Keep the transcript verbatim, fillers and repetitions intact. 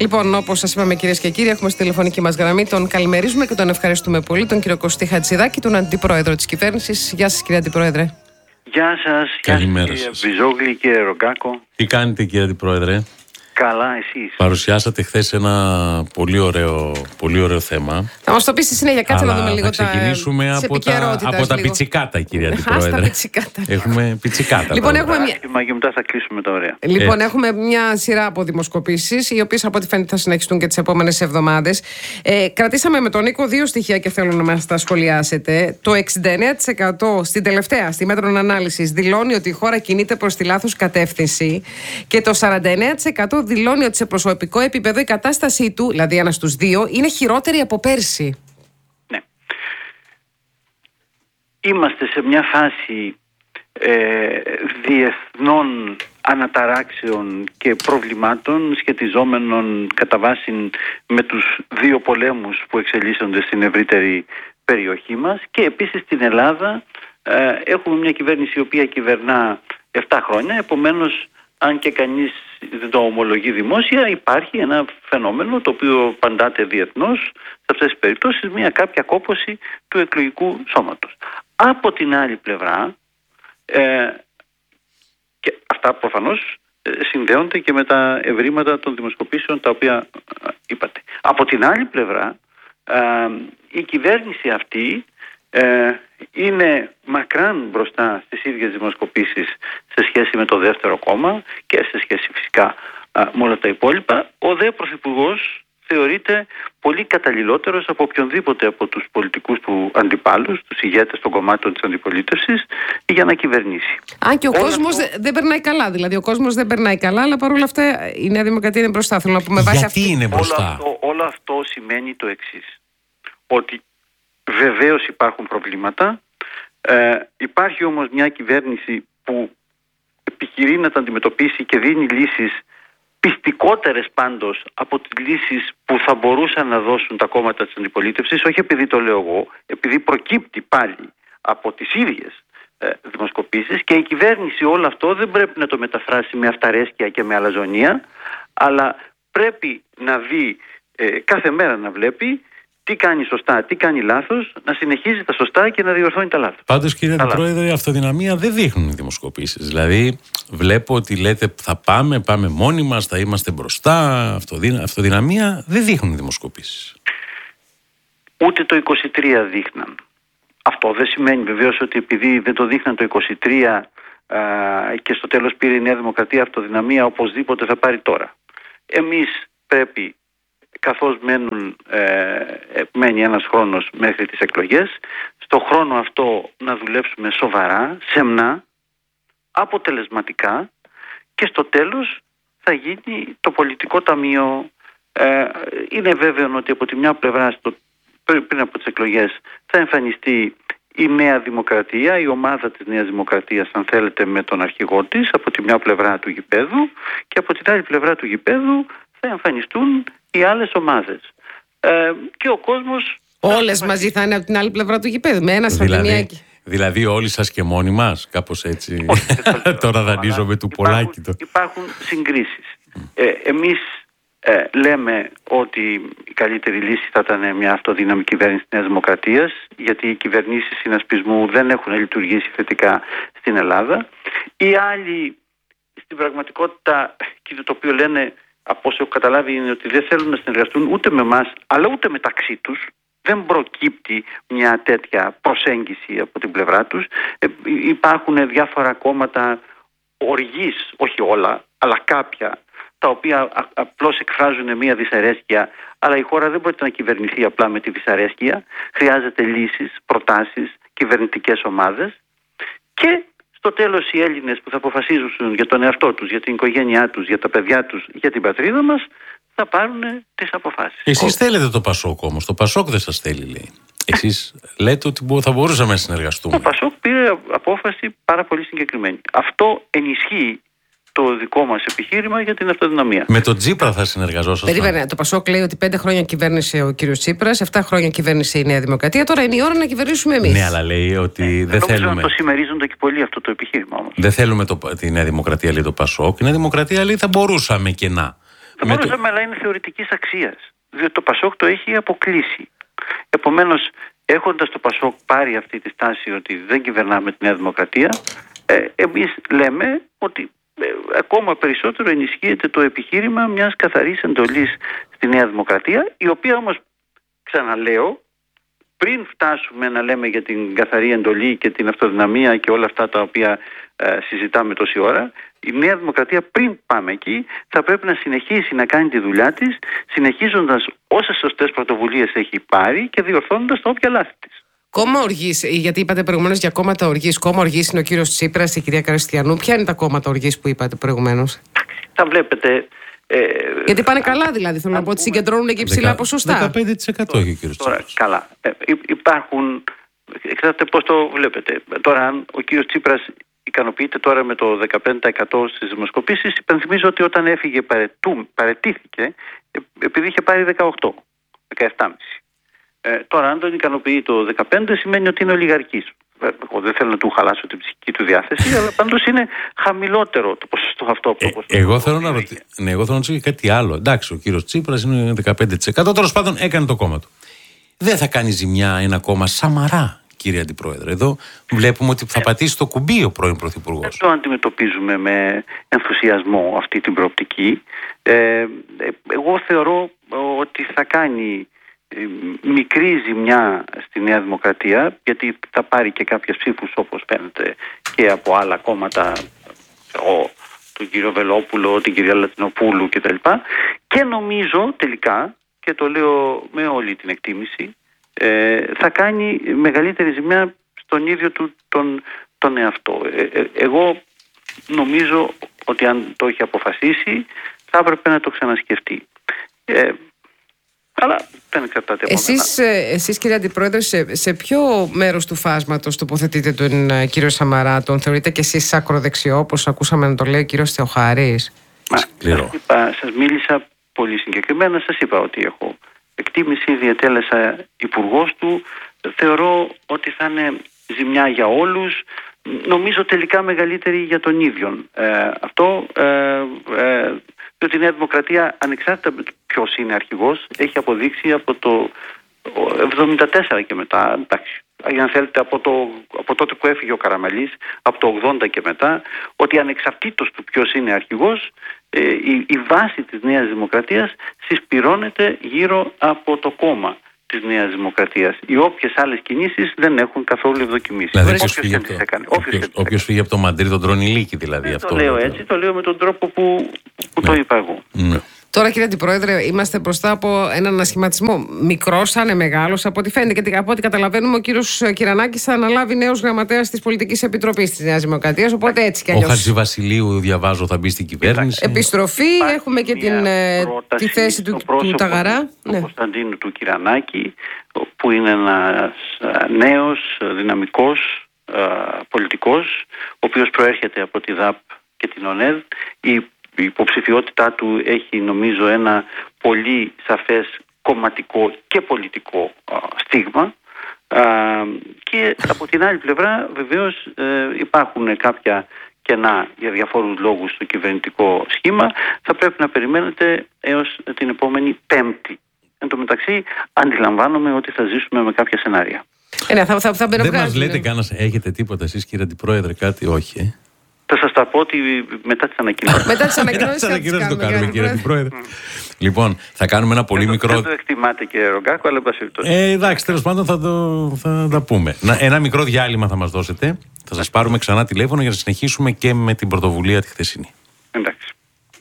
Λοιπόν, όπως σας είπαμε, κυρίες και κύριοι, έχουμε στη τηλεφωνική μας γραμμή τον καλημερίζουμε και τον ευχαριστούμε πολύ, τον κύριο Κωστή Χατζηδάκη, τον Αντιπρόεδρο της Κυβέρνησης. Γεια σας, κύριε Αντιπρόεδρε. Γεια σας, καλημέρα κύριε σας. Μπιζόγλη, κύριε Ρογκάκο. Τι κάνετε, κύριε Αντιπρόεδρε? Καλά, εσείς? Παρουσιάσατε χθες ένα πολύ ωραίο, πολύ ωραίο θέμα. Θα μας το πεις στη συνέχεια, κάτσε να δούμε λίγο τα. Θα ξεκινήσουμε τα, από, τα, από τα πιτσικάτα, κύριε Αντιπρόεδρε. Άστα πιτσικάτα. Έχουμε πιτσικάτα. Λοιπόν, έχουμε μια... και μετά θα κλείσουμε τα ωραία. Λοιπόν, Έτσι. έχουμε μια σειρά από δημοσκοπήσεις, οι οποίες από ό,τι φαίνεται θα συνεχιστούν και τις επόμενες εβδομάδες. Ε, κρατήσαμε με τον Νίκο δύο στοιχεία και θέλω να μας τα σχολιάσετε. Το εξήντα εννέα τοις εκατό στην τελευταία, στη μέτρων ανάλυσης, δηλώνει ότι η χώρα κινείται προς τη λάθος κατεύθυνση και το σαράντα εννέα τοις εκατό δηλώνει ότι σε προσωπικό επίπεδο η κατάστασή του, δηλαδή ένα στους δύο, είναι χειρότερη από πέρσι. Ναι. Είμαστε σε μια φάση ε, διεθνών αναταράξεων και προβλημάτων σχετιζόμενων κατά βάση με τους δύο πολέμους που εξελίσσονται στην ευρύτερη περιοχή μας, και επίσης στην Ελλάδα ε, έχουμε μια κυβέρνηση η οποία κυβερνά επτά χρόνια, επομένως αν και κανείς δεν το ομολογεί δημόσια, υπάρχει ένα φαινόμενο το οποίο παντάται διεθνώς σε αυτές τις περιπτώσεις, μια κάποια κόπωση του εκλογικού σώματος. Από την άλλη πλευρά, ε, και αυτά προφανώς ε, συνδέονται και με τα ευρήματα των δημοσκοπήσεων τα οποία ε, είπατε. Από την άλλη πλευρά, ε, η κυβέρνηση αυτή ε, είναι μακράν μπροστά στις ίδιες δημοσκοπήσεις σε σχέση με το δεύτερο κόμμα και σε σχέση φυσικά α, με όλα τα υπόλοιπα. Ο δε Πρωθυπουργός θεωρείται πολύ καταλληλότερος από οποιονδήποτε από τους πολιτικούς του αντιπάλους, τους ηγέτες των κομμάτων της αντιπολίτευσης, για να κυβερνήσει. Αν και ο Όλο κόσμος αυτό... δεν περνάει καλά, δηλαδή ο κόσμος δεν περνάει καλά, αλλά παρόλα αυτά η Νέα Δημοκρατία είναι μπροστά. Θέλω να πούμε, βάσει Γιατί αυτή... είναι μπροστά? Όλο αυτό, όλο αυτό σημαίνει το εξής, ότι βεβαίως υπάρχουν προβλήματα, ε, υπάρχει όμως μια κυβέρνηση που επιχειρεί να τα αντιμετωπίσει και δίνει λύσεις πιστικότερες πάντως από τις λύσεις που θα μπορούσαν να δώσουν τα κόμματα της αντιπολίτευσης, όχι επειδή το λέω εγώ, επειδή προκύπτει πάλι από τις ίδιες ε, δημοσκοπήσεις, και η κυβέρνηση όλο αυτό δεν πρέπει να το μεταφράσει με αυταρέσκεια και με αλαζονία, αλλά πρέπει να δει ε, κάθε μέρα να βλέπει τι κάνει σωστά, τι κάνει λάθος, να συνεχίζει τα σωστά και να διορθώνει τα λάθη. Πάντως, κύριε Αντιπρόεδρε, αυτοδυναμία δεν δείχνουν οι δημοσκοπήσεις. Δηλαδή, βλέπω ότι λέτε θα πάμε, πάμε μόνοι μας, θα είμαστε μπροστά. Αυτοδυ... Αυτοδυναμία δεν δείχνουν οι δημοσκοπήσεις. Ούτε το είκοσι τρία δείχναν. Αυτό δεν σημαίνει βεβαίως ότι επειδή δεν το δείχναν το είκοσι τρία α, και στο τέλος πήρε η Νέα Δημοκρατία αυτοδυναμία, οπωσδήποτε θα πάρει τώρα. Εμείς πρέπει, καθώς μένουν, ε, μένει ένας χρόνος μέχρι τις εκλογές, στο χρόνο αυτό να δουλέψουμε σοβαρά, σεμνά, αποτελεσματικά, και στο τέλος θα γίνει το πολιτικό ταμείο. Ε, είναι βέβαιο ότι από τη μια πλευρά στο, πριν από τις εκλογές θα εμφανιστεί η Νέα Δημοκρατία, η ομάδα της Νέας Δημοκρατίας, αν θέλετε, με τον αρχηγό της, από τη μια πλευρά του γηπέδου, και από την άλλη πλευρά του γηπέδου θα εμφανιστούν οι άλλες ομάδες. Ε, και ο κόσμος... Όλες θα... μαζί θα είναι από την άλλη πλευρά του γηπέδου, με ένα στρατημία. Δηλαδή όλοι σας και μόνοι μας, κάπως έτσι. Τώρα δανείζομαι του Πολάκη. Υπάρχουν, υπάρχουν συγκρίσεις. Ε, εμείς ε, λέμε ότι η καλύτερη λύση θα ήταν μια αυτοδύναμη κυβέρνηση της Νέας Δημοκρατίας, γιατί οι κυβερνήσεις συνασπισμού δεν έχουν λειτουργήσει θετικά στην Ελλάδα. Οι άλλοι στην πραγματικότητα, και το οποίο λένε, από όσο έχω καταλάβει, είναι ότι δεν θέλουν να συνεργαστούν ούτε με εμάς αλλά ούτε μεταξύ τους. Δεν προκύπτει μια τέτοια προσέγγιση από την πλευρά τους. Ε, υπάρχουν διάφορα κόμματα οργής, όχι όλα, αλλά κάποια, τα οποία α, απλώς εκφράζουν μια δυσαρέσκεια, αλλά η χώρα δεν μπορεί να κυβερνηθεί απλά με τη δυσαρέσκεια. Χρειάζεται λύσεις, προτάσεις, κυβερνητικές ομάδες, και στο τέλος οι Έλληνες που θα αποφασίζουν για τον εαυτό τους, για την οικογένειά τους, για τα παιδιά τους, για την πατρίδα μας, θα πάρουν τις αποφάσεις. Εσείς θέλετε το Πασόκ όμως. Το Πασόκ δεν σας θέλει, λέει. Εσείς λέτε ότι θα μπορούσαμε να συνεργαστούμε. Το Πασόκ πήρε απόφαση πάρα πολύ συγκεκριμένη. Αυτό ενισχύει το δικό μας επιχείρημα για την αυτοδυναμία. Με τον Τσίπρα θα συνεργαζόσασταν? Περίμενε. Το Πασόκ λέει ότι πέντε χρόνια κυβέρνησε ο κύριος Τσίπρας, εφτά χρόνια κυβέρνησε η Νέα Δημοκρατία. Τώρα είναι η ώρα να κυβερνήσουμε εμείς. Ναι, αλλά λέει ότι ναι, δεν θέλουμε. Νομίζω να το συμμερίζονται και πολύ αυτό το επιχείρημα όμως. Δεν θέλουμε το... τη Νέα Δημοκρατία, λέει το Πασόκ. Η Νέα Δημοκρατία λέει θα μπορούσαμε και να. Θα μπορούσαμε, αλλά είναι θεωρητικής αξίας. Διότι το Πασόκ το έχει αποκλείσει. Επομένως, έχοντας το Πασόκ πάρει αυτή τη στάση ότι δεν κυβερνάμε τη Νέα Δημοκρατία, ε, εμείς λέμε ότι ε, ακόμα περισσότερο ενισχύεται το επιχείρημα μιας καθαρής εντολής στη Νέα Δημοκρατία, η οποία όμως, ξαναλέω, πριν φτάσουμε να λέμε για την καθαρή εντολή και την αυτοδυναμία και όλα αυτά τα οποία ε, συζητάμε τόση ώρα, η Νέα Δημοκρατία πριν πάμε εκεί θα πρέπει να συνεχίσει να κάνει τη δουλειά της, συνεχίζοντας όσες σωστές πρωτοβουλίες έχει πάρει και διορθώνοντας τα όποια λάθη της. Κόμμα οργής, γιατί είπατε προηγουμένως για κόμματα οργής. Κόμμα οργής είναι ο κύριος Τσίπρας, η κυρία Καριστιανού. Ποια είναι τα κόμματα οργής που είπατε προηγουμένως? Θα βλέπετε. Ε, γιατί πάνε καλά, δηλαδή. Θέλω να πω ότι συγκεντρώνουν εκεί ψηλά ποσοστά. δεκαπέντε τοις εκατό έχει ο κύριος Τσίπρας. Καλά. Ε, υπάρχουν. Εξάρτητε πώς το βλέπετε. Τώρα, αν ο κύριος Τσίπρας ικανοποιείται τώρα με το δεκαπέντε τοις εκατό στις δημοσκοπήσεις, υπενθυμίζω ότι όταν έφυγε παρετού, παρετήθηκε επειδή είχε πάρει δεκαοκτώ, δεκαεπτά κόμμα πέντε. Ε, τώρα, αν τον ικανοποιεί το δεκαπέντε, σημαίνει ότι είναι ολιγαρκής. Εγώ δεν θέλω να του χαλάσω την ψυχική του διάθεση, αλλά πάντως είναι χαμηλότερο το ποσοστό αυτό από το ποσοστό. Ε, εγώ θέλω να ρωτήσω ναι, εγώ θέλω να ρωτήσω κάτι άλλο. Εντάξει, ο κύριος Τσίπρας είναι δεκαπέντε τοις εκατό, τέλος πάντων έκανε το κόμμα του. Δεν θα κάνει ζημιά ένα κόμμα Σαμαρά, κύριε Αντιπρόεδρε? Εδώ βλέπουμε ότι θα πατήσει το κουμπί ο πρώην Πρωθυπουργός. Δεν το αντιμετωπίζουμε με ενθουσιασμό αυτή την προοπτική. Ε, εγώ θεωρώ ότι θα κάνει μικρή ζημιά στη Νέα Δημοκρατία, γιατί θα πάρει και κάποιες ψήφους, όπως φαίνεται, και από άλλα κόμματα, ο, τον κύριο Βελόπουλο, την κυρία Λατινοπούλου κτλ. Και νομίζω τελικά, και το λέω με όλη την εκτίμηση, ε, θα κάνει μεγαλύτερη ζημιά στον ίδιο του τον, τον εαυτό. Ε, ε, εγώ νομίζω ότι αν το έχει αποφασίσει θα έπρεπε να το ξανασκεφτεί. Ε, αλλά δεν εξαρτάται από εσείς, εσείς κύριε Αντιπρόεδρε, σε, σε ποιο μέρος του φάσματος τοποθετείτε τον uh, κύριο Σαμαρά? Τον θεωρείτε και εσείς ακροδεξιό, όπως ακούσαμε να το λέει ο κύριος Θεοχάρης? Σας, είπα, σας μίλησα πολύ συγκεκριμένα, σας είπα ότι έχω εκτίμηση, διατέλεσα υπουργός του, θεωρώ ότι θα είναι ζημιά για όλους, νομίζω τελικά μεγαλύτερη για τον ίδιο. Ε, αυτό ε, ε, διότι η Νέα Δημοκρατία, ανεξάρτητα με ποιος είναι αρχηγός, έχει αποδείξει από το εβδομήντα τέσσερα και μετά, εντάξει, αν θέλετε από, το, από τότε που έφυγε ο Καραμανλής, από το ογδόντα και μετά, ότι ανεξαρτήτως του ποιος είναι αρχηγός, ε, η, η βάση της Νέας Δημοκρατίας συσπυρώνεται γύρω από το κόμμα της Νέας Δημοκρατίας. Οι όποιες άλλες κινήσεις δεν έχουν καθόλου ευδοκιμήσει. Δηλαδή, όποιος φύγει, από το... φύγει από το Μαντρί, τον τρώνει λύκη, δηλαδή. Δεν αυτό το λέω έτσι, το λέω με τον τρόπο που, που ναι. το είπα εγώ. Ναι. Τώρα, κύριε Αντιπρόεδρε, είμαστε μπροστά από έναν ανασχηματισμό. Μικρός, αν είναι μεγάλος, από ό,τι φαίνεται. Γιατί από ό,τι καταλαβαίνουμε, ο κύριος Κυρανάκης θα αναλάβει νέος γραμματέας της Πολιτικής Επιτροπής της Νέας Δημοκρατίας. Οπότε έτσι κι αλλιώς. Ο Χατζηβασιλείου, διαβάζω, θα μπει στην κυβέρνηση. Επιστροφή, υπάρχει, έχουμε και την, τη θέση του, του Ταγαρά. Του ναι. Κωνσταντίνου του Κυρανάκη, που είναι ένας νέος, δυναμικός πολιτικός, ο οποίος προέρχεται από τη ΔΑΠ και την ΟΝΕΔ. Η Η υποψηφιότητά του έχει, νομίζω, ένα πολύ σαφές κομματικό και πολιτικό α, στίγμα α, και από την άλλη πλευρά βεβαίως ε, υπάρχουν κάποια κενά για διαφόρους λόγους στο κυβερνητικό σχήμα. Θα πρέπει να περιμένετε έως την επόμενη Πέμπτη. Εν τω μεταξύ αντιλαμβάνομαι ότι θα ζήσουμε με κάποια σενάρια. Ε, ναι, θα, θα, θα Δεν μας λέτε κανένα, έχετε τίποτα εσείς κύριε Αντιπρόεδρε, κάτι? Όχι ε? Θα σας τα πω ότι μετά τις ανακοινώσεις. Μετά τις ανακοινώσεις το κάνουμε, κύριε Αντιπρόεδρε. Λοιπόν, θα κάνουμε ένα πολύ μικρό. Δεν το εκτιμάτε, κύριε Ρογκάκο, αλλά ε, εντάξει, τέλος πάντων θα, το, θα τα πούμε. Ένα μικρό διάλειμμα θα μας δώσετε. Θα σας πάρουμε ξανά τηλέφωνο για να συνεχίσουμε και με την πρωτοβουλία τη χθεσινή. Εντάξει.